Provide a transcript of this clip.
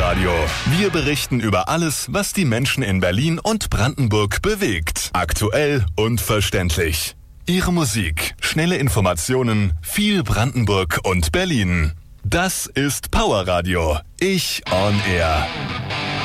Radio. Wir berichten über alles, was die Menschen in Berlin und Brandenburg bewegt. Aktuell und verständlich. Ihre Musik, schnelle Informationen, viel Brandenburg und Berlin. Das ist Power Radio. Ich on Air.